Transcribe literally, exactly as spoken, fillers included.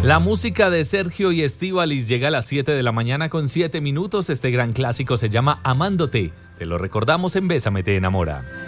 La música de Sergio y Estíbaliz llega a las siete de la mañana con siete minutos. Este gran clásico se llama Amándote. Te lo recordamos en Bésame te enamora.